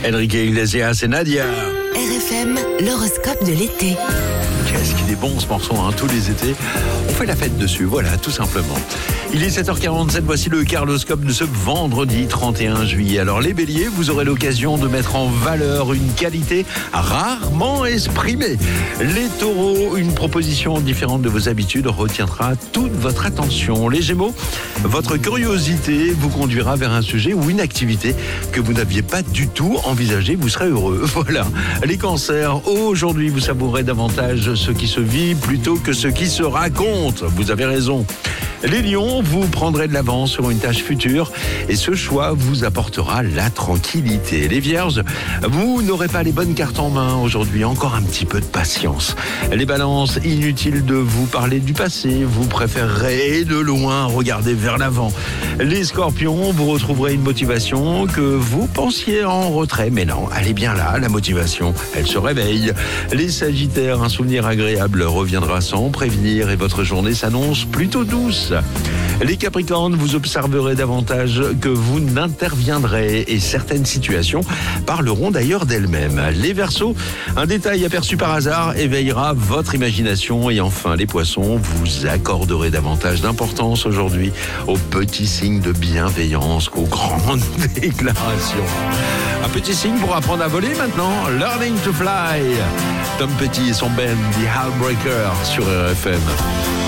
Enrique Iglesias et Nadia. RFM, l'horoscope de l'été. Qu'est-ce qu'il est bon ce morceau, hein, tous les étés. On fait la fête dessus, voilà, tout simplement. Il est 7h47, voici le carloscope de ce vendredi 31 juillet. Alors les béliers, vous aurez l'occasion de mettre en valeur une qualité rarement exprimée. Les taureaux, une proposition différente de vos habitudes retiendra toute votre attention. Les gémeaux, votre curiosité vous conduira vers un sujet ou une activité que vous n'aviez pas du tout envisagé, vous serez heureux. Voilà. Les cancers, aujourd'hui vous savourez davantage ce qui se vit plutôt que ce qui se raconte. Vous avez raison. Les lions, vous prendrez de l'avance sur une tâche future et ce choix vous apportera la tranquillité. Les vierges, vous n'aurez pas les bonnes cartes en main aujourd'hui, encore un petit peu de patience. Les balances, inutile de vous parler du passé, vous préférerez de loin regarder vers l'avant. Les scorpions, vous retrouverez une motivation que vous pensiez en retrait, mais non, elle est bien là, la motivation, elle se réveille. Les sagittaires, un souvenir agréable reviendra sans prévenir et votre journée s'annonce plutôt douce. Les capricornes, vous observerez davantage que vous n'interviendrez et certaines situations parleront d'ailleurs d'elles-mêmes. Les verseaux, un détail aperçu par hasard éveillera votre imagination et enfin les poissons, vous accorderez davantage d'importance aujourd'hui aux petits signes de bienveillance qu'aux grandes déclarations. Un petit signe pour apprendre à voler maintenant, Learning to Fly. Tom Petty et son band The Heartbreakers sur RFM.